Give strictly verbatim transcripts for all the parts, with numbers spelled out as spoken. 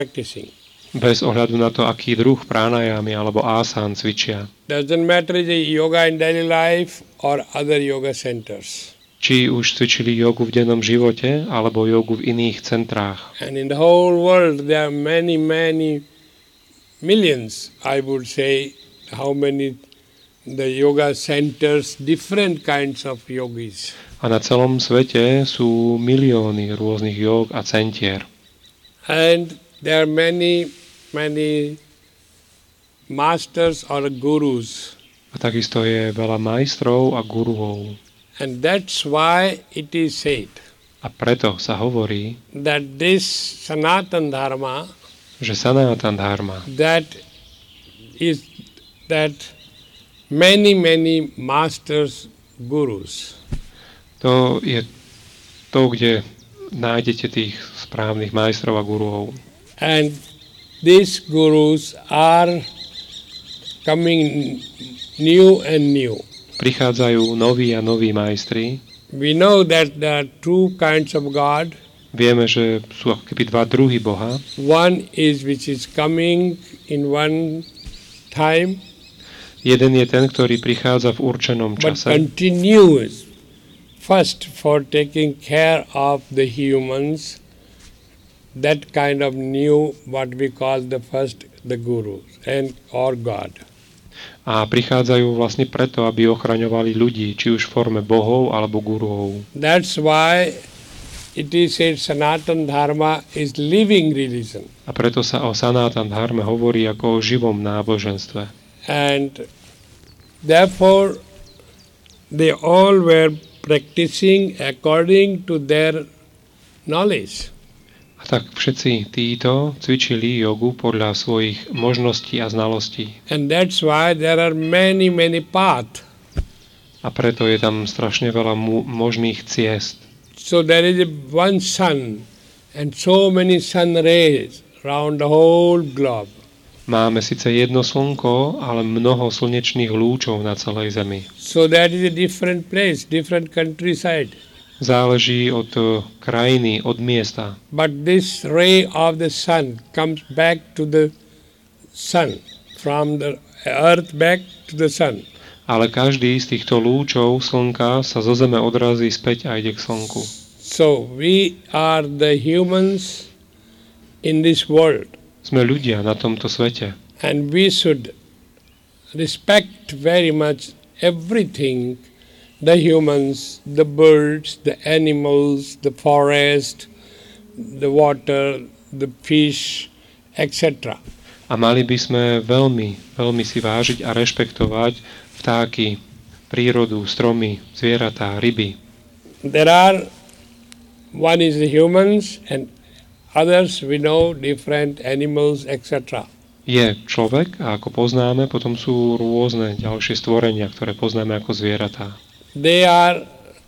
practicing. Bez ohľadu na to, aký druh pranajamy alebo asán cvičia. Doesn't matter is it yoga in daily life or other yoga centers. Či už cvičili jogu v dennom živote alebo jogu v iných centrách. And in the whole world there are many, many millions, I would say, how many the yoga centers, different kinds of yogis. A na celom svete sú milióny rôznych jog a centier. And there are many, many masters or gurus. A takisto je veľa majstrov a guruov. And that's why it is said A preto sa hovorí, that this Sanatan Dharma, že Sanatan Dharma, that is that many, many masters, gurus. to je to, kde nájdete tých správnych majstrov a guruov. And these gurus are coming new and new. Prichádzajú noví a noví majstri. We know that there are two kinds of God. Vieme, že sú ako keby dva druhy Boha. One is which is coming in one time, Jeden je ten, ktorý prichádza v určenom but čase, continues first for taking care of the humans. That kind of new, what we call the first, the gurus and or God. a prichádzajú vlastne preto, aby ochraňovali ľudí, či už v forme bohov alebo guruov. That's why it is said Sanatan Dharma is living religion. A preto sa o Sanatan Dharme hovorí ako o živom náboženstve. And therefore they all were practicing according to their knowledge. A tak všetci títo cvičili jogu podľa svojich možností a znalostí. And that's why there are many, many paths. A preto je tam strašne veľa mu- možných ciest. So there is a one sun and so many sun rays around the whole globe. Máme síce jedno slnko, ale mnoho slnečných lúčov na celej Zemi. So that is a different place, different countryside. Záleží od uh, krajiny, od miesta. But this ray of the sun comes back to the sun, from the earth back to the sun. Ale každý z týchto lúčov slnka sa zo Zeme odrazí späť a ide k slnku. So we are the humans in this world, Sme ľudia na tomto svete and we should respect very much everything, the humans, the birds, the animals, the forest, the water, the fish, et cetera. a mali by sme veľmi, veľmi si vážiť a rešpektovať vtáky, prírodu, stromy, zvieratá, ryby. There are, one is the humans and others we know different animals, et cetera. Je človek a ako poznáme, potom sú rôzne ďalšie stvorenia, ktoré poznáme ako zvieratá. They are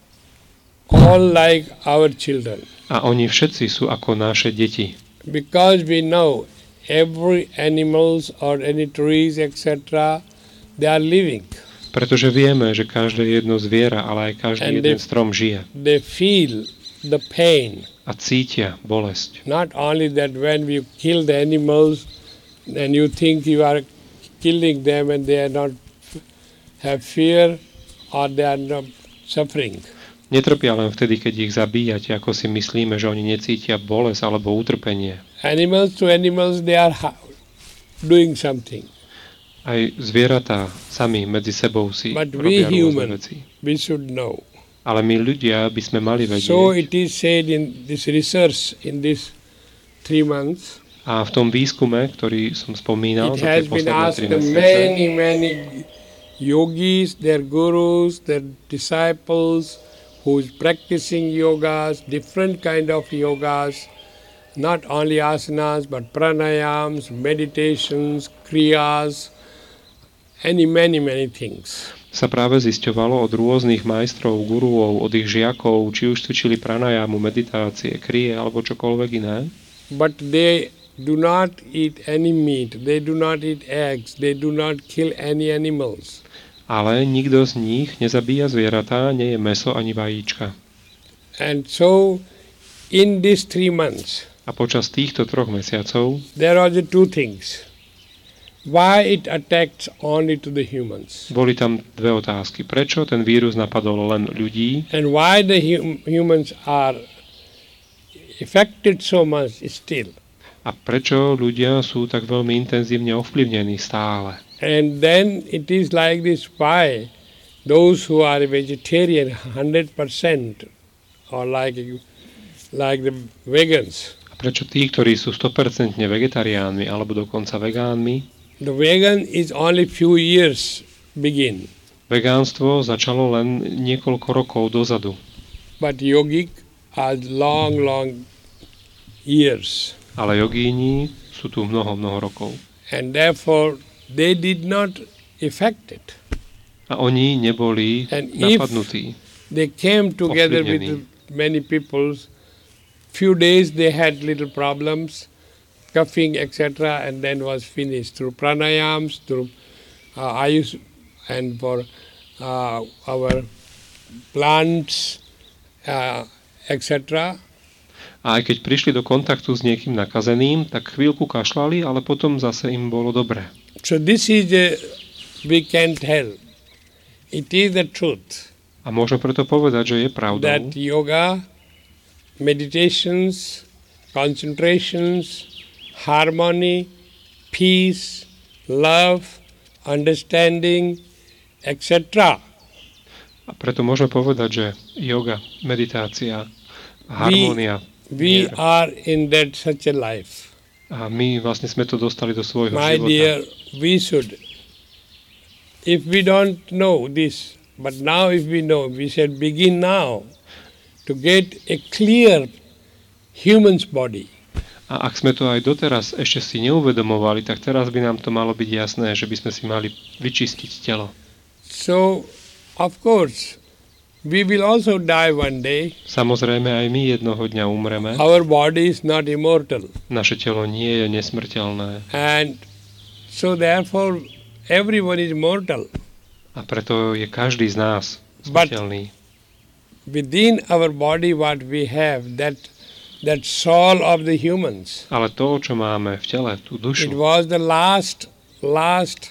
all like our children. A oni všetci sú ako naše deti. Because we know every animals or any trees, et cetera, they are living. Pretože vieme, že každé jedno zviera, ale aj každý And jeden they- strom žije. They feel the pain. A cítia bolesť. Not only that when we kill the animals and you think you are killing them and they are not have fear or they are not suffering. Netrpia len vtedy, keď ich zabíjate, ako si myslíme, že oni necítia bolesť alebo utrpenie. Animals to animals they are ha- doing something. Aj zvieratá sami medzi sebou si But we robia rôzne human, veci. we should know. Ale my ľudia by sme mali vedieť. So it is said in this research in this three months, A v tom výskume, ktorý som spomínal, it za has tie been posledné asked tri to mesiace, many, many yogis, their gurus, their disciples, who is practicing yogas, different kind of yogas, not only asanas, but pranayams, meditations, kriyas, and many, many things. sa práve zisťovalo od rôznych majstrov, guruov, od ich žiakov, či už cvičili pranajámu, meditácie, krie alebo čokoľvek iné. But they do not eat any meat, they do not eat eggs, they do not kill any animals. Ale nikto z nich nezabíja zvieratá, nie je mäso ani vajíčka. And so in these three months, A počas týchto troch mesiacov there are the two things. Why it attacks only to the humans? boli tam dve otázky. Prečo ten vírus napadol len ľudí And why the hum- humans are affected so much still? a prečo ľudia sú tak veľmi intenzívne ovplyvnení stále. And then it is like this, why those who are vegetarian one hundred percent or like, like the vegans, A prečo tí, ktorí sú sto percent vegetariánmi alebo dokonca vegánmi, the vegan is only few years begin, vegánstvo začalo len niekoľko rokov dozadu, but yogic are long, long years. ale jogíni sú tu mnoho, mnoho rokov. And therefore they did not affect it. A oni neboli And if napadnutí. they came together with many people, few days they had little problems, coughing, et cetera, and then was finished through pranayams, through uh, ayush, and for uh, our plants, uh, et cetera. A aj keď prišli do kontaktu s niekým nakazeným, tak chvíľku kašľali, ale potom zase im bolo dobre. So this is the, we can tell, it is the truth A môžem preto povedať, že je pravdou, that yoga, meditations, concentrations, harmony, peace, love, understanding, et cetera. a preto môžeme povedať, že yoga, meditácia, harmónia, We mier. are in that such a life. A my vlastne sme to dostali do svojho My života. dear, we should, if we don't know this, but now if we know, we should begin now to get a clear human's body. A ak sme to aj doteraz ešte si neuvedomovali, tak teraz by nám to malo byť jasné, že by sme si mali vyčistiť telo. So, of course, we will also die one day. Samozrejme, aj my jednoho dňa umreme. Our body is not immortal. Naše telo nie je nesmrteľné. And so therefore, everyone is mortal. A preto je každý z nás But- smrteľný. Within our body what we have, that that soul of the humans, Ale to, čo máme v tele, tú it dušu, was the last, last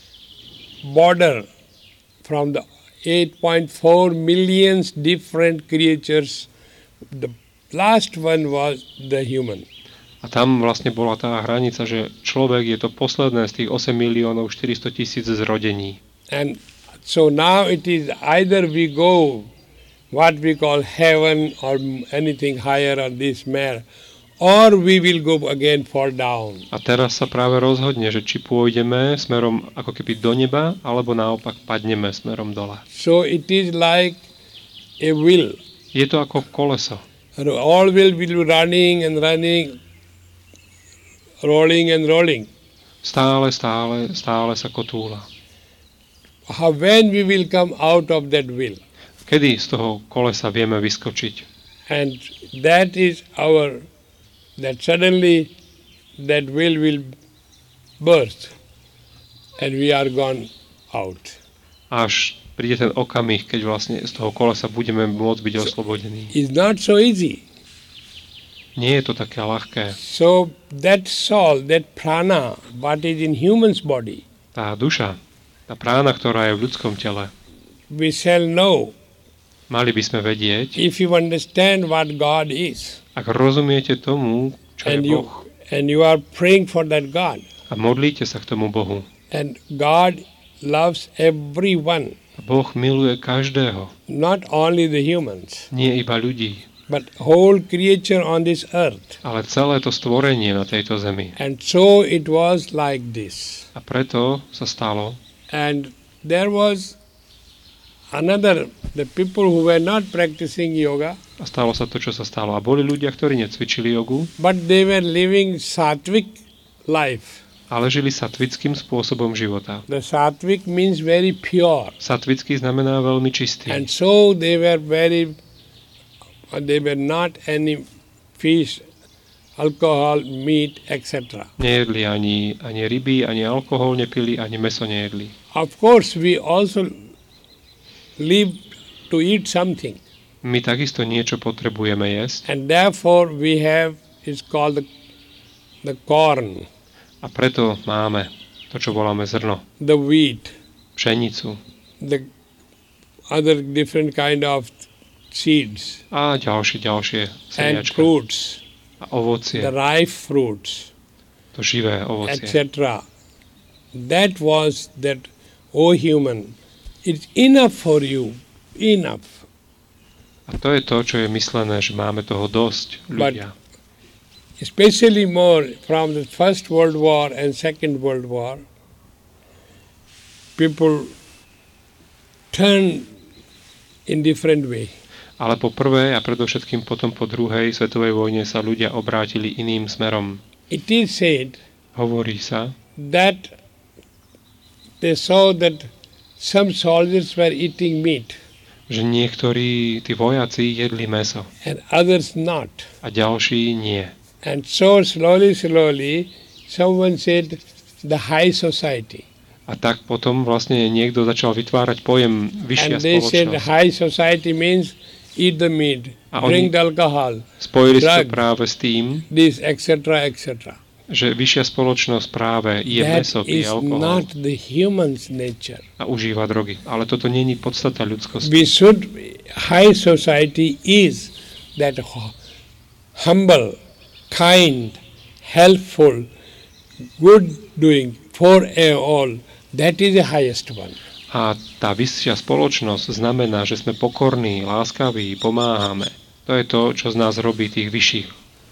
border from the eight point four millions different creatures. The last one was the human. a tam vlastne bola tá hranica, že človek je to posledné z tých osem miliónov štyristo tisíc zrodení. And so now it is either we go what we call heaven or anything higher on this mare, or we will go again fall down. A teraz sa práve rozhodne, že či pôjdeme smerom ako keby do neba, alebo naopak padneme smerom dole. So it is like a wheel. Je to ako koleso. And all wheel will be running and running, rolling and rolling. Stále, stále, stále sa kotúla. How, when we will come out of that wheel? Kedy z toho kolesa vieme vyskočiť? And that is our, that suddenly that wheel will burst and we are gone out. Až príde ten okamih, keď vlastne z toho kolesa budeme môcť byť oslobodení. It's not so easy. Nie je to také ľahké. So that soul, that prana, what is in human's body, Tá duša, tá prána, ktorá je v ľudskom tele, we shall know mali by sme vedieť, if you understand what God is ak rozumiete tomu, čo je and you, Boh, and you are praying for that God. a modlíte sa k tomu Bohu. And God loves everyone, A Boh miluje každého, not only the humans, nie iba ľudí, but whole creature on this earth. ale celé to stvorenie na tejto zemi. And so it was like this. A preto sa stalo, And there was another, the people who were not practicing yoga, a stalo sa to, čo sa stalo. A boli ľudia, ktorí necvičili jogu, but they were living sattvic life. ale žili satvickým spôsobom života. The sattvic means very pure. Satvický znamená veľmi čistý. And so they were very, they were not any fish, alcohol, meat, et cetera. Nejedli ani, ani ryby, ani alkohol nepili, ani mäso nejedli. Of course, we also live to eat something. My takisto niečo potrebujeme jesť And therefore we have is called the, the corn, A preto máme to, čo voláme zrno, the wheat, pšenicu the other different kind of seeds a ďalšie, ďalšie and semiačka fruits, a ovocie, the ripe fruits, to živé ovocie. et cetera. That was that, O human, it's enough for you, enough. A to je to, čo je myslené, že máme toho dosť, ľudia. Especially more from the First World War and Second World War, people turn in different way. Ale po prvej a predovšetkým potom po druhej svetovej vojne sa ľudia obrátili iným smerom. It is said Hovorí sa, that they saw that some soldiers were eating meat že niektorí tí vojaci jedli mäso and others not. a ďalší nie. And so slowly, slowly, someone said the high society. A tak potom vlastne niekto začal vytvárať pojem vyššia And they said spoločnosť. high society means eat the meat, A oni drink the alcohol, spojili sa drug. to práve s tým, this, et cetera, et cetera. že vyššia spoločnosť práve je That mäso, pije is alkohol not the human's nature. a užíva drogy. Ale toto nie je podstata ľudskosti. We should, high society is that hu- humble, kind, helpful, good doing for all. That is the highest one. A tá vyššia spoločnosť znamená, že sme pokorní, láskaví, pomáhame. To je to, čo z nás robí tých vyšších.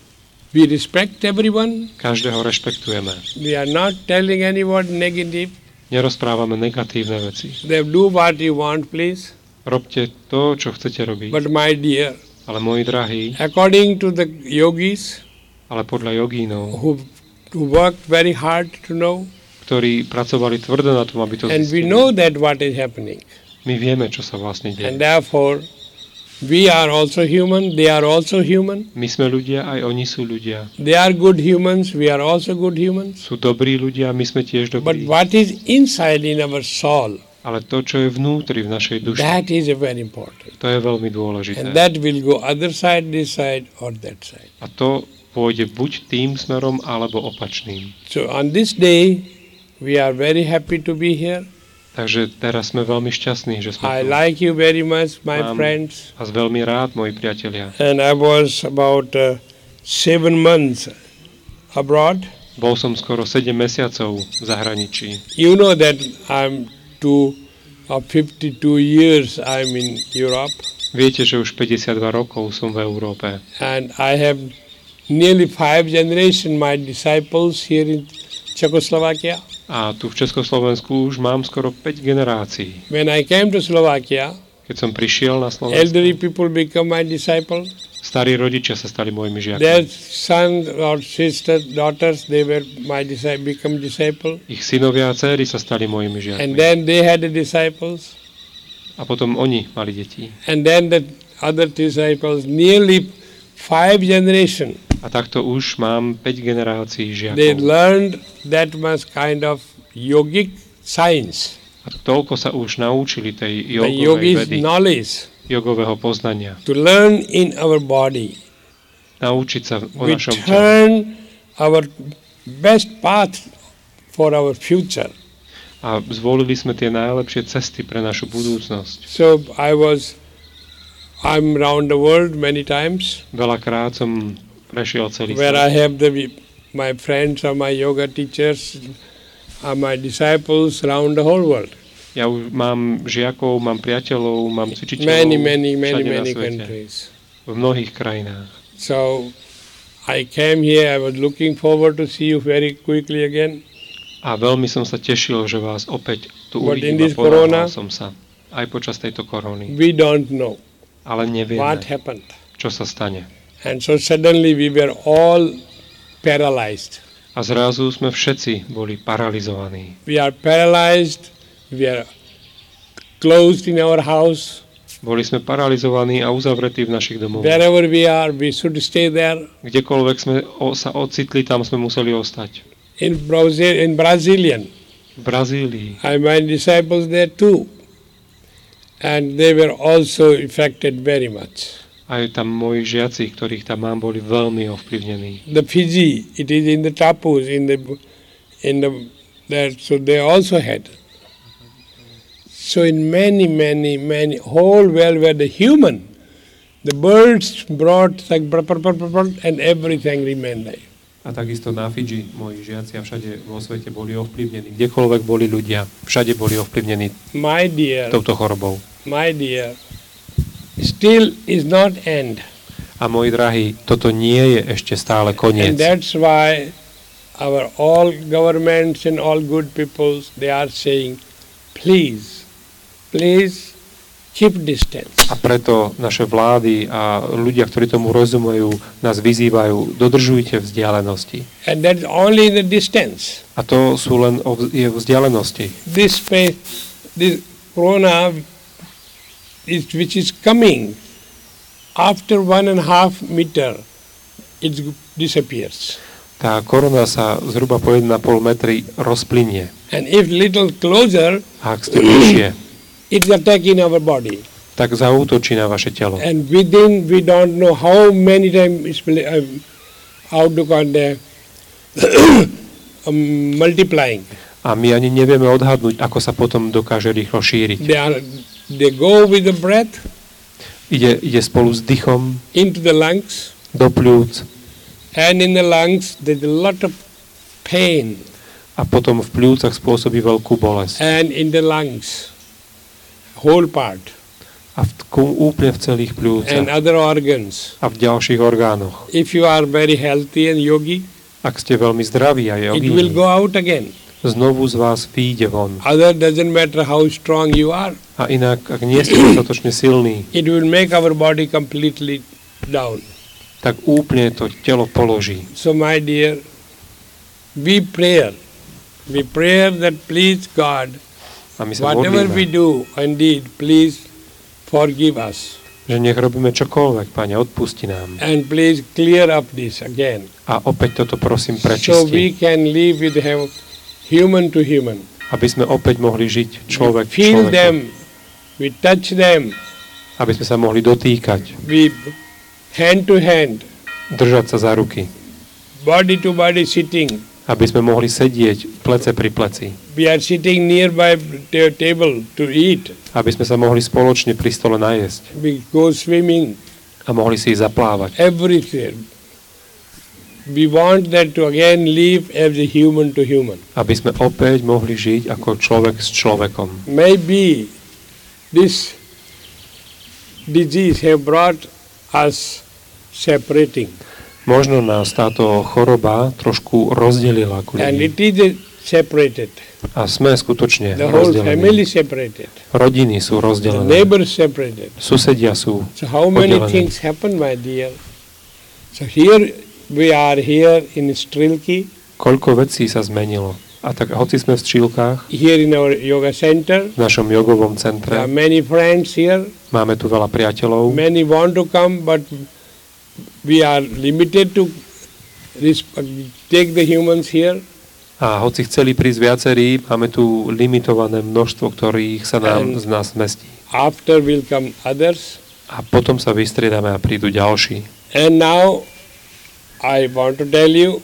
We respect everyone. Každého rešpektujeme. We are not telling anyone negative. Nerozprávame negatívne veci. They do what you want, please. Robte to, čo chcete robiť. But my dear, Ale moji drahí, according to the yogis ale podľa jogínov, who, who worked very hard to know, ktorí pracovali tvrdo na tom, aby to and we zistili, know that what is happening. my vieme, čo sa vlastne And deje. therefore, we are also human, they are also human. My sme ľudia, aj oni sú ľudia. They are good humans, we are also good humans. Sú dobrí ľudia, my sme tiež But dobrí. what is inside in our soul, Ale to, čo je vnútri v našej duši, that is very important. to je veľmi dôležité. And that will go other side, this side, or that side. A to pôjde buď tým smerom, alebo opačným. So on this day, we are very happy to be here. Takže teraz sme veľmi šťastní, že sme I tu. like you very much, my Mám friends. vás veľmi rád, moji priatelia. And I was about uh, seven months abroad. Bol som skoro sedem mesiacov v zahraničí. You know that I'm two or fifty-two years I'm in Europe, Viete, že už päťdesiatdva rokov som v Európe. and I have nearly five generations my disciples here in Czechoslovakia. A tu v Československu už mám skoro päť generácií. When I came to Slovakia, Keď som prišiel na elderly Slovensku, people become my disciples. starí rodičia sa stali mojimi Their žiakmi. sons or sisters, daughters, they were my disciple, become disciple. Ich synovia a céry sa stali mojimi žiakmi. And then they had the disciples. A potom oni mali deti. And then the other disciples, nearly five generations. A takto už mám päť generácií They žiakov. learned that much kind of yogic science, A toľko sa už naučili tej the jogovej yogi's vedy, knowledge, jogového poznania. to learn in our body. Naučiť sa o We našom tele. turn our best path for our future. A zvolili sme tie najlepšie cesty pre našu budúcnosť. So I was, I'm around the world many times, Veľakrát som prešiel celý where I svet. have the my friends or my yoga teachers are my disciples around the whole world. Ja už mám žiakov, mám priateľov, mám cvičiteľov Many, many, many, všade na many svete, countries. v mnohých krajinách. So I came here, I was looking forward to see you very quickly again. A veľmi som sa tešil, že vás opäť tu But in uvidím a this ponáhľal corona- som sa. Aj počas tejto korony. We don't know Ale nevieme, what happened. čo sa stane. And so suddenly we were all paralyzed. A zrazu sme všetci boli paralizovaní. We are paralyzed, we are closed in our house. Boli sme paralizovaní a uzavretí v našich domoch. Wherever we are, we should stay there. Kdekoľvek sme o, sa ocitli, tam sme museli ostať. In Brazil, in Brazilian, V Brazílii. I my disciples there too. And they were also affected very much. Aj tam moji žiaci, ktorých tam mám, boli veľmi ovplyvnení. The Fiji, it is in the Tapus, in the, in the, that, so they also had. So in many, many, many, whole world were the human, the birds brought like and everything remained life. A takisto na Fidži moji žiaci a všade vo svete boli ovplyvnení. Kdekoľvek boli ľudia, všade boli ovplyvnení My dear, touto chorobou. my dear, still is not end. A moji drahí, toto nie je ešte stále koniec. And that's why our all governments and all good peoples, they are saying, please, please keep distance. A preto naše vlády a ľudia, ktorí tomu rozumejú, nás vyzývajú, dodržujte vzdialenosti. And that's only the distance. A to sú len o je vzdialenosti. This space, this corona, is, which is coming, after one and a half meter, it disappears. Tá korona sa zhruba po jeden a pol metri rozplynie. And if little closer, A ak ste bližšie, it's attacking our body. tak zaútočí na vaše telo. And within, we don't know how many times it's uh, how to call the um, multiplying. A my ani nevieme odhadnúť, ako sa potom dokáže rýchlo šíriť. They are, they go with the breath Ide, ide spolu s dychom into the lungs, do pľúc and in the lungs there's a lot of pain, a potom v pľúcach spôsobí veľkú bolesť. and in the lungs, whole part, A v, ku- úplne v celých and pľúcach other organs. a v ďalších orgánoch. If you are very healthy and yogi, Ak ste veľmi zdraví a it will jogíni, go out again. znovu z vás vyjde von. Other doesn't matter how strong you are, A inak, ak nie ste dostatočne silní, it will make our body completely down. tak úplne to telo položí. So my dear, we pray, we pray that please God, A my sa whatever we modlíme, do, indeed, please forgive us. že nech robíme čokoľvek, Pane, odpusti nám. And please clear up this again. A opäť toto prosím So we prečisti, can live with him, human to human. aby sme opäť mohli žiť človek k Feel človeku. them, we touch them, Aby sme sa mohli dotýkať, we hand to hand, držať sa za ruky. body to body sitting. Aby sme mohli sedieť plece pri pleci. We are sitting nearby the table to eat. Aby sme sa mohli spoločne pri stole najesť. We go swimming, A mohli si zaplávať. everything. We want that to again live as a human to human. Aby sme opäť mohli žiť ako človek s človekom. Maybe this disease have brought us separating. Možno nás táto choroba trošku rozdelila ku And ľudí. it is uh, separated. A sme skutočne The whole family rozdelení. separated. Rodiny sú The rozdelené. neighbors separated. Susedia sú So how many oddelené. things happen, my dear? So here we are here in Strilki, Koľko vecí sa zmenilo. A tak hoci sme v Střílkách, here in our yoga center. v našom jogovom There are centre, many friends here. máme tu veľa priateľov, Many want to come, but we are limited to res- take the humans here. a hoci chceli prísť viacerí, máme tu limitované množstvo, ktorých sa nám And- z nás zmestí. After will come others. A potom sa vystriedame a prídu ďalší. And now I want to tell you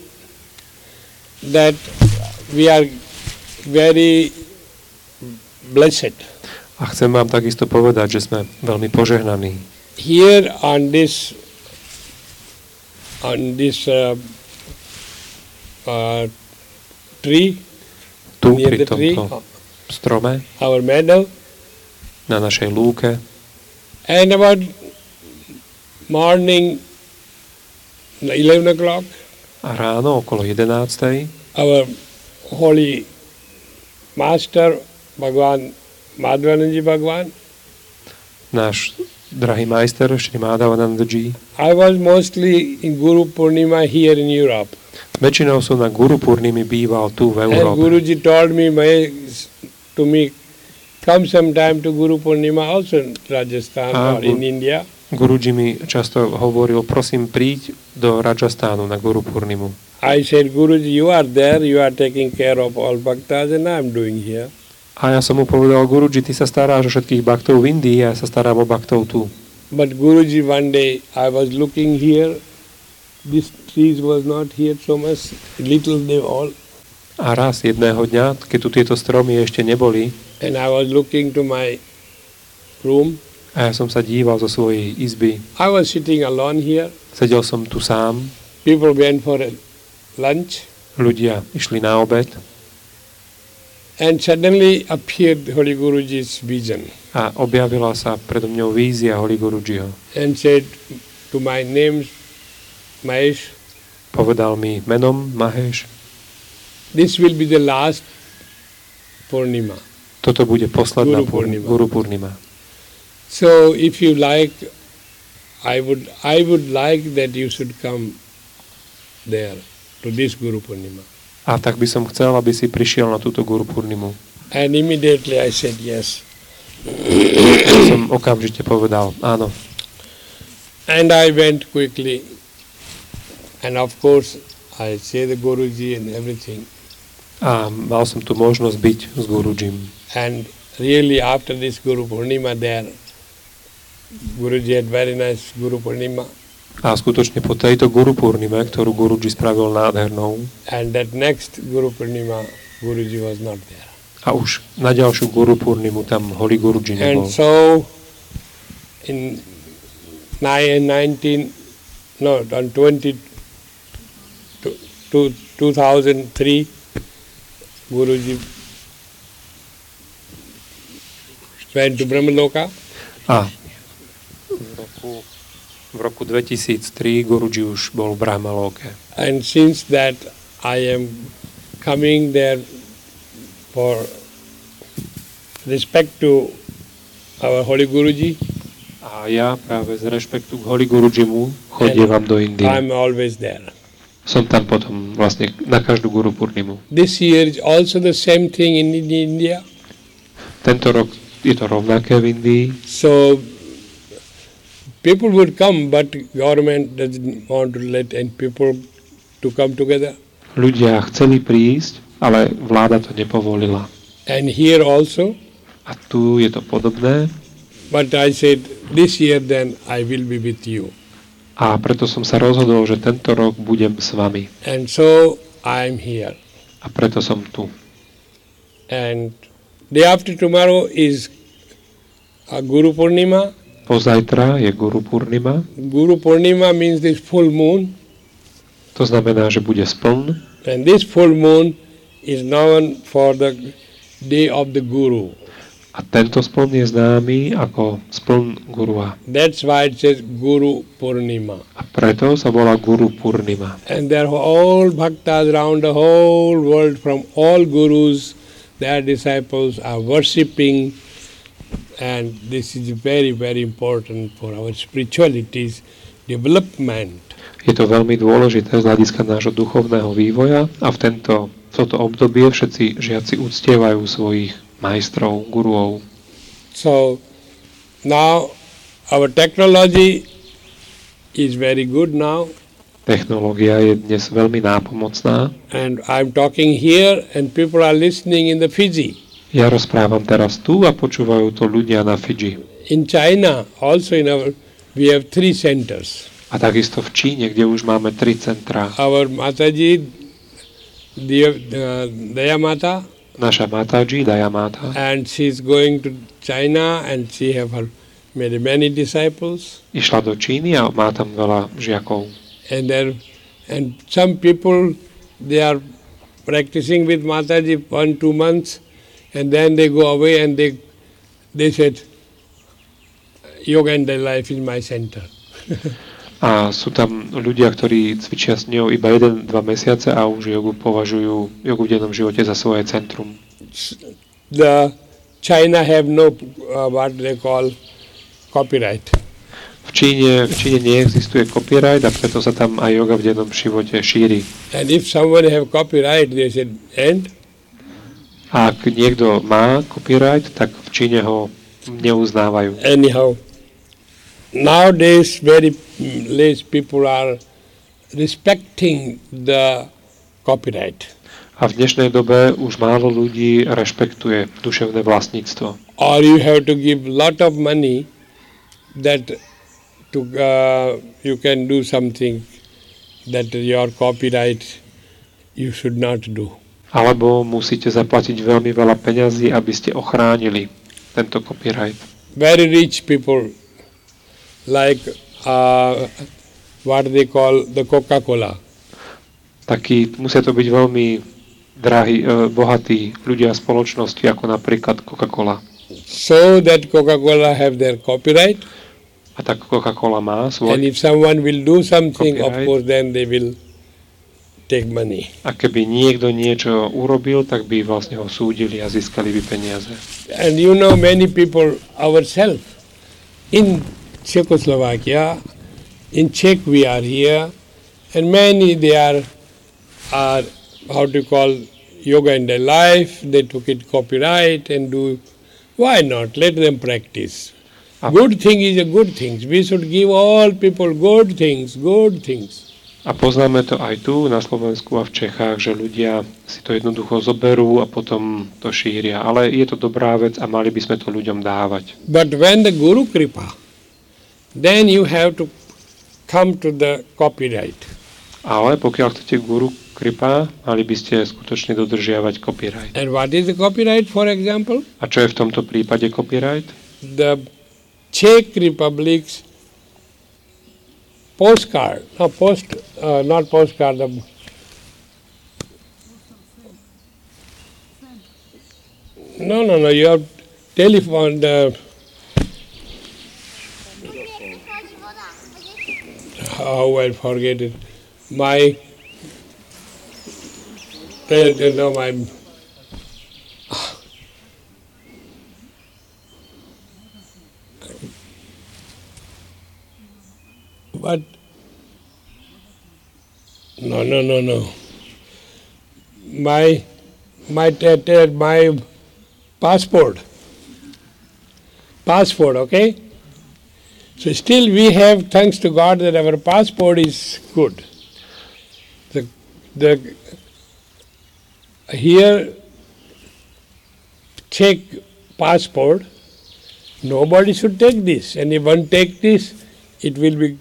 that we are very blessed. A chcem vám takisto povedať, že sme veľmi požehnaní. Here on this on this uh, uh, tree, Tu near pri the tree, tomto strome, our meadow, na našej lúke, and about morning eleven o'clock, a ráno okolo jedenástej our holy master Bhagwan Madhvananji Bhagwan. náš drahý majster Šri Madhavanandaji. I was mostly in Guru Purnima here in Europe. Väčšinou som na Guru Purnimi býval tu v And Európe. Guruji told me, my, to me, come sometime to Guru Purnima also in Rajasthan Ah, or in India. Guruji mi často hovoril, prosím, príď do Rajastánu na Guru Purnimu. I said, Guruji, you are there, you are taking care of all bhaktas and I am doing here. A ja som mu povedal, Guruji, ty sa staráš o všetkých baktov v Indii, ja sa starám o baktov tu. But Guruji, one day I was looking here, these trees was not here so much, little they all. A raz jedného dňa, keď tu tieto stromy ešte neboli, And I was looking to my room. a ja som sa díval zo svojej izby, I was sitting alone here. sedel som tu sám, People went for a lunch. ľudia išli na obed And suddenly appeared Holy Guruji's vision a objavila sa predo mňou vízia Holy Gurujiho. and said to my name, Mahesh, Povedal mi menom Mahesh, this will be the last Purnima. toto bude posledná Guru Pur- Purnima. Guru Purnima. So if you like, I would I would like that you should come there to this Guru Purnima. A tak by som chcel, aby si prišiel na túto Guru Purnimu. And immediately I said yes. Ja som okamžite povedal áno. And I went quickly. And of course, I say the Guruji and everything. A mal som tu možnosť byť s Gurujim. And really after this Guru Purnima there, Guruji had very nice Guru Purnima. A skutočne po tejto Guru Purnime, ktorú Guruji spravil nádhernou, And that next Guru Purnima, Guruji was not there. a už na ďalšiu Guru Purnimu tam Holy Guruji nebol. And so, in nineteen, no, on twenty, two, two thousand three, Guruji went to Brahmaloka. A v roku, v roku dvetisíctri Guruji už bol v Brahmalóke. And since that, I am coming there for respect to our Holy Guruji. A ja práve z rešpektu k Holy Gurujimu chodievam do Indie. I'm always there. Som tam potom vlastne na každú Guru Purnimu. This year is also the same thing in India. Tento rok je to rovnaké v Indii. So people would come, but government doesn't want to let any people to come together. Ľudia chceli prísť, ale vláda to nepovolila. And here also, A tu je to podobné. but I said, this year then I will be with you. A preto som sa rozhodol, že tento rok budem s vami. And so I'm here. A preto som tu. And day after tomorrow is a Guru Purnima. Pozajtra je Guru Purnima. Guru Purnima means this full moon. To znamená, že bude spln. And this full moon is known for the day of the Guru. A tento spln je známy ako spln Gurua. That's why it says Guru Purnima. A preto sa volá Guru Purnima. And there are all bhaktas around the whole world from all gurus, their disciples are worshipping, and this is very, very important for our spirituality's development. Je to veľmi dôležité z hľadiska nášho duchovného vývoja a v tento, v toto obdobie všetci žiaci uctievajú svojich majstrov, guruov. So now our technology is very good now, Technológia je dnes veľmi nápomocná. and I'm talking here and people are listening in the Fiji. Ja rozprávam teraz tu a počúvajú to ľudia na Fidži. In China also in our we have three centers. A takisto v Číne, kde už máme tri centrá. Our Mataji, Dev, uh, Dayamata, Naša Mataji, Dayamata, and she's going to China and she have her many, many disciples. išla do Číny a má tam veľa žiakov. And there, and some people, they are practicing with Mataji one, two months, and then they go away and they, they said, Yoga and Life is my center. A sú tam ľudia, ktorí cvičia s ňou iba jeden, dva mesiace a už jogu považujú, jogu v dennom živote za svoje centrum. The China have no, uh, what they call, copyright. V Číne, v Číne neexistuje copyright a preto sa tam aj joga v dennom živote šíri. And if someone have copyright, they said, and? A ak niekto má copyright, tak v Číne ho neuznávajú. Anyhow, nowadays very less people are respecting the copyright. A v dnešnej dobe už málo ľudí rešpektuje duševné vlastníctvo. Or you have to give lot of money that to uh, you can do something that your copyright you should not do. Alebo musíte zaplatiť veľmi veľa peňazí, aby ste ochránili tento copyright. Very rich people, like uh, what they call the Coca-Cola. Takí, musia to byť veľmi drahí, uh, bohatí ľudia spoločnosti, ako napríklad Coca-Cola. So that Coca-Cola have their copyright. A tak Coca-Cola má svoj. And if someone will do something, copyright. Of course, then they will take money. A keby niekto niečo urobil, tak by vlastne ho súdili a získali by peniaze. And you know, many people ourselves in Czechoslovakia, in Czech we are here, and many they are, are how to call yoga in their life. They took it copyright and do. Why not? Let them practice. Good thing is a good thing. We should give all people good things, good things. A poznáme to aj tu na Slovensku a v Čechách, že ľudia si to jednoducho zoberú a potom to šíria. Ale je to dobrá vec a mali by sme to ľuďom dávať. But when the Guru Kripa, then you have to come to the copyright. Ale pokiaľ chcete Guru Kripa, mali by ste skutočne dodržiavať copyright. And what is the copyright, for example? A čo je v tomto prípade copyright? The Czech Republic's postcard, no post, uh, not postcard. The no, no, no. You have telephone. The how I forget it. My, you know, my. But no, no, no, no. My, my, t- t- my passport, passport. Okay. So still we have, thanks to God, that our passport is good. The, the here, Czech passport. Nobody should take this, and if one take this, it will be.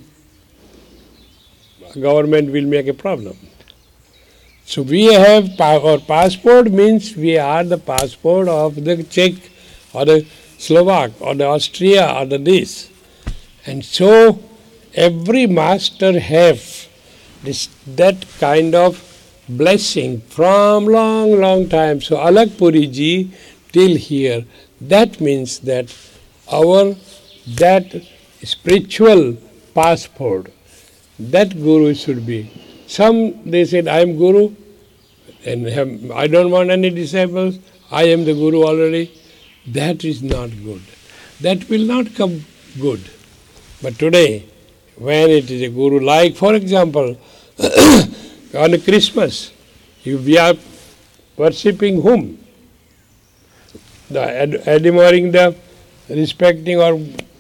Government will make a problem. So we have our passport means we are the passport of the Czech or the Slovak or the Austria or the this. And so every master have this that kind of blessing from long, long time. So Alak Puri ji till here, that means that our that spiritual passport, that Guru should be. Some, they said, I am Guru, and have, I don't want any disciples, I am the Guru already. That is not good. That will not come good. But today, when it is a Guru, like for example, on Christmas, if we are worshipping whom? The ad- admiring the, respecting or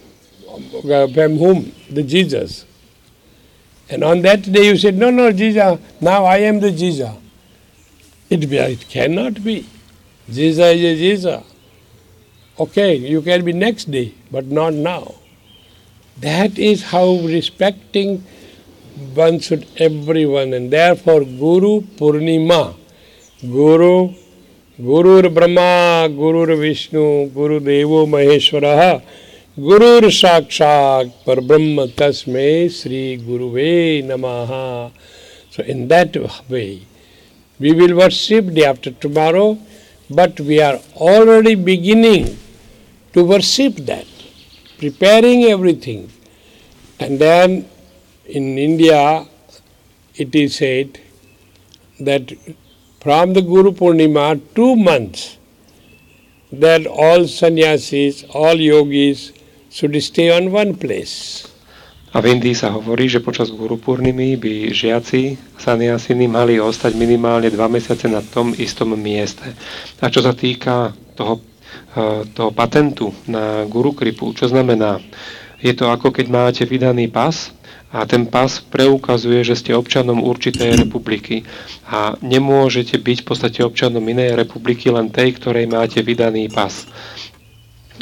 from whom? The Jesus. And on that day you said, no, no, Jesus, now I am the Jesus. It, it cannot be. Jesus is a Jesus. Okay, you can be next day, but not now. That is how respecting one should everyone. And therefore Guru Purnima, Guru, Gurur Brahma, Gurur Vishnu, Guru Devo Maheshwaraha, Gurur Sakshat Parbrahma Tasmai Sri Guruve Namaha. So in that way, we will worship day after tomorrow, but we are already beginning to worship that, preparing everything. And then in India, it is said that from the Guru Purnima, two months, that all sannyasis, all yogis should stay on one place. A v Indii sa hovorí, že počas Guru Purnimy by žiaci sannyasini mali ostať minimálne dva mesiace na tom istom mieste. A čo sa týka toho, toho patentu na Guru Kripu, čo znamená? Je to ako keď máte vydaný pas a ten pas preukazuje, že ste občanom určitej republiky a nemôžete byť v podstate občanom inej republiky, len tej, ktorej máte vydaný pas.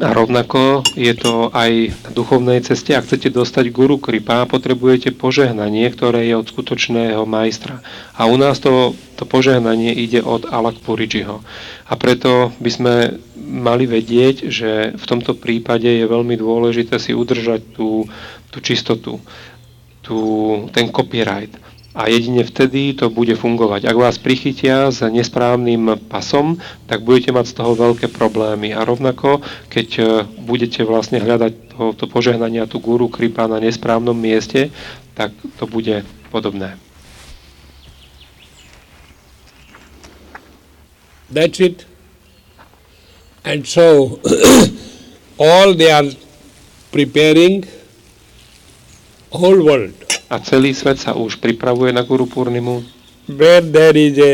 A rovnako je to aj na duchovnej ceste. Ak chcete dostať guru kripa, potrebujete požehnanie, ktoré je od skutočného majstra. A u nás to, to požehnanie ide od Alak Purijiho. A preto by sme mali vedieť, že v tomto prípade je veľmi dôležité si udržať tú, tú čistotu, tú, ten copyright. A jedine vtedy to bude fungovať. Ak vás prichytia s nesprávnym pasom, tak budete mať z toho veľké problémy. A rovnako, keď budete vlastne hľadať to, to požehnanie a tú guru kripa na nesprávnom mieste, tak to bude podobné. That's it. And so, all they are preparing, whole world. A celý svet sa už pripravuje na Guru Purnimu. Where there is a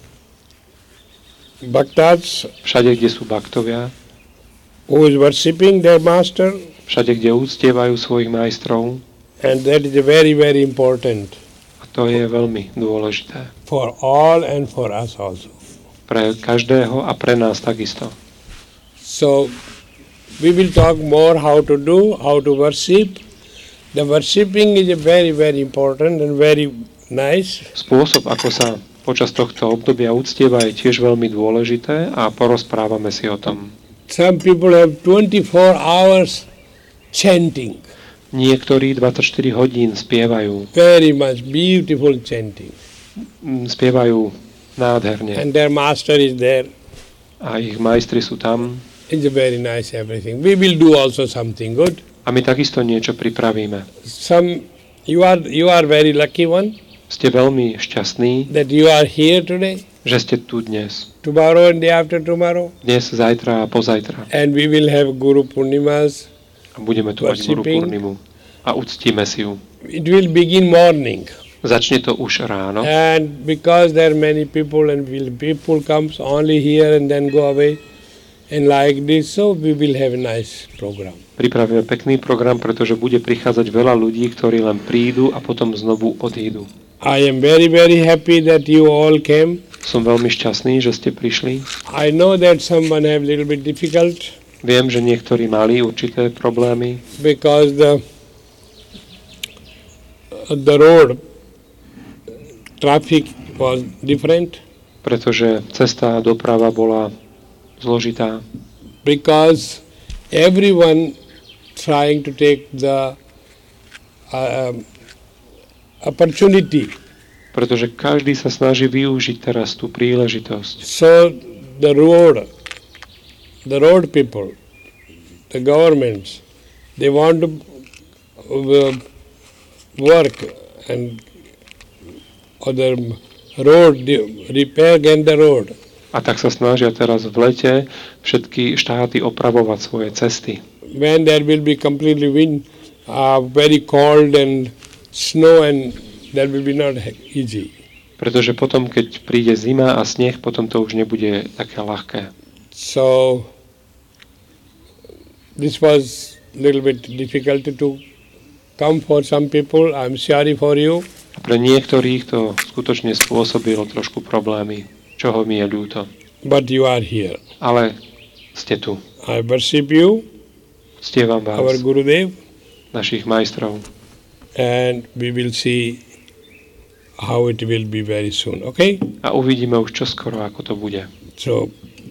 bhaktas, všade, kde sú baktovia, who is worshipping their master, všade, kde úctievajú svojich majstrov. And that is very, very important. A to je veľmi dôležité. For all and for us also. Pre každého a pre nás takisto. So, we will talk more how to do, how to worship. The worshipping is a very, very important and very nice. Spôsob, ako sa počas tohto obdobia uctieva, je tiež veľmi dôležité a porozprávame si o tom. Some people have twenty-four hours chanting. Niektorí dvadsaťštyri hodín spievajú. Very much beautiful chanting. Spievajú nádherne. And their master is there. A ich majstri sú tam. It's a very nice everything. We will do also something good. A my takisto niečo pripravíme. Some, you are, you are very lucky one. Ste veľmi šťastní, that you are here today. Že ste tu dnes. Tomorrow and day after tomorrow. Dnes, zajtra a pozajtra. And we will have Guru Purnimas. A budeme tu mať Guru Purnimu. A uctíme si ju. It will begin morning. Začne to už ráno. And because there are many people and will people comes only here and then go away. And like this, so we will have a nice program. Pripravíme pekný program, pretože bude prichádzať veľa ľudí, ktorí len prídu a potom znovu odídu. I am very, very happy that you all came. Som veľmi šťastný, že ste prišli. I know that someone have little bit difficult. Viem, že niektorí mali určité problémy. Because the the road traffic was different. Pretože cesta a doprava bola zložitá. Because everyone trying to take the uh, opportunity. Pretože každý sa snaží využiť teraz tú príležitosť. So the road, the road people, the governments, they want to uh, work and other road repair again the road. A tak sa snažia teraz v lete všetky štáty opravovať svoje cesty. When there will be completely wind, uh, very cold and snow, and that will be not easy. Pretože potom, keď príde zima a sneh, potom to už nebude také ľahké. So this was little bit difficult to come for some people. I'm sorry for you. A pre niektorých to skutočne spôsobilo trošku problémy, čoho mi je ľúto. But you are here. Ale ste tu. I worship you, Ctievam vás, our Gurudev, našich majstrov. and we will see how it will be very soon. Okay? A uvidíme už čoskoro, ako to bude. So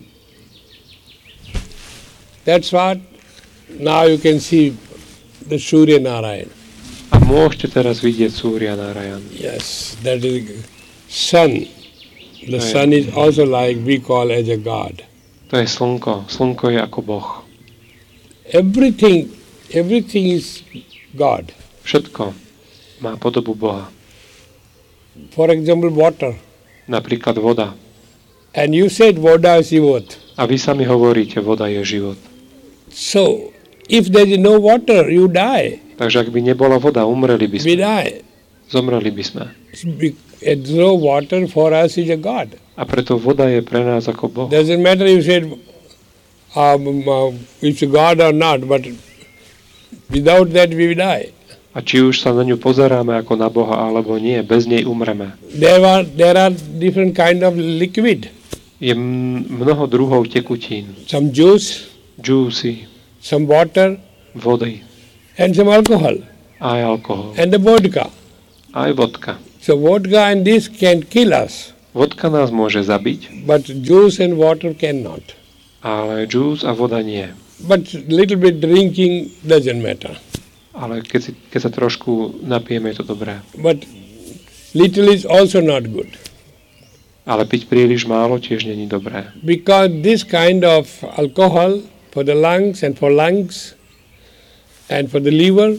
that's what. Now you can see the Surya Narayan. A môžete teraz vidieť Surya Narayan. Yes, that is sun. The Right. sun is also like we call as a god. To je slnko. Slnko je ako Boh. Everything, everything is God. Všetko má podobu Boha. For example, water. Napríklad voda. And you said voda is život. A vy sami hovoríte, voda je život. So, if there is no water, you die. Takže ak by nebola voda, umreli by We sme. die. Zomreli by sme. And so water for us is a God. A preto voda je pre nás ako Boh. Doesn't matter you said um, uh, it's a God or not, but without that we die. A či už sa na ňu pozeráme ako na Boha, alebo nie, bez nej umreme. There are, there are different kind of liquid. Je m- mnoho druhov tekutín. Some juice, Džúsy, some water, vody, and some alcohol, aj alkohol, and the vodka. aj vodka. So vodka and this can kill us, Vodka nás môže zabiť, but juice and water cannot. ale džús a voda nie. But little bit drinking doesn't matter. Ale keď, si, keď sa trošku napijeme, je to dobré. But little is also not good. Ale piť príliš málo tiež není dobré. Because this kind of alcohol for the lungs and for lungs and for the liver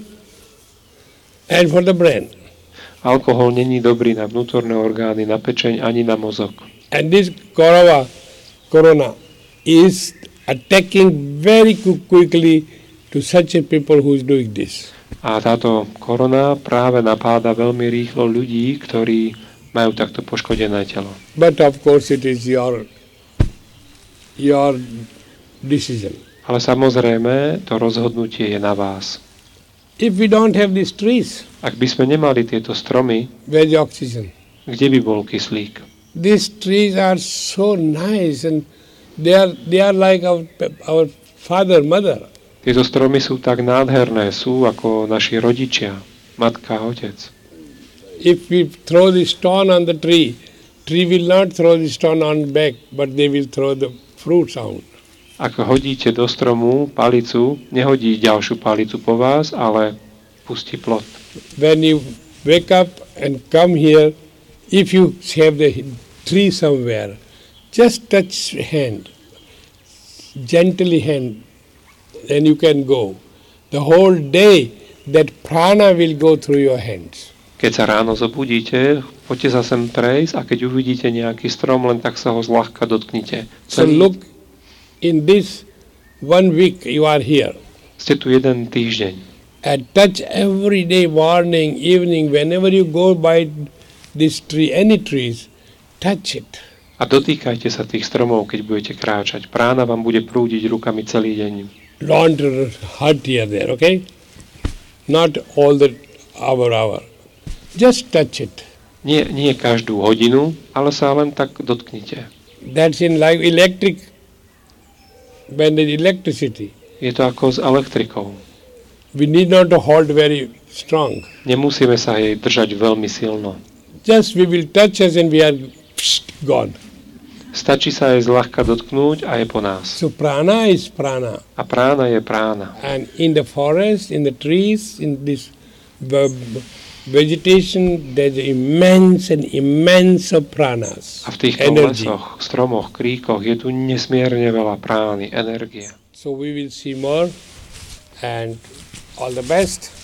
and for the brain. Alkohol není dobrý na vnútorné orgány, na pečeň ani na mozog. And this corona, corona is attacking very quickly to such a people who is doing this. A táto korona práve napáda veľmi rýchlo ľudí, ktorí majú takto poškodené telo. But of course it is your your decision. Ale samozrejme, to rozhodnutie je na vás. If we don't have these trees, Ak by sme nemali tieto stromy, where is the oxygen? kde by bol kyslík? These trees are so nice and they are they are like our our father, mother. Tieto stromy sú tak nádherné, sú ako naši rodičia, matka a otec. If we throw the stone on the tree, tree will not throw the stone on back, but they will throw the fruits out. Ak hodíte do stromu palicu, nehodí ďalšiu palicu po vás, ale pustí plod. When you wake up and come here, if you have the tree somewhere, just touch hand, gently hand, and you can go. The whole day, that prana will go through your hands. Keď sa ráno zobudíte, poďte sa sem prejsť a keď uvidíte nejaký strom, len tak sa ho zľahka dotknite. So look, in this one week you are here. Ste tu jeden týždeň. And touch every day, morning, evening, whenever you go by this tree, any trees, touch it. A dotýkajte sa tých stromov, keď budete kráčať. Prána vám bude prúdiť rukami celý deň. Don't hurt here there, okay? Not all the hour, hour. Just touch it. Nie, nie každú hodinu, ale sa len tak dotknite. That's in like electric, when the electricity. Je to ako s elektrikou. We need not to hold very strong. Nemusíme sa jej držať veľmi silno. Just we will touch us and we are psh, gone. Stačí sa jej zľahka dotknúť a je po nás. So prana is prana. A prána je prána. And in the forest, in the trees, in this vegetation, there's immense and immense of pranas. A v týchto energy. lesoch, stromoch, kríkoch je tu nesmierne veľa prány, energie. So we will see more and all the best.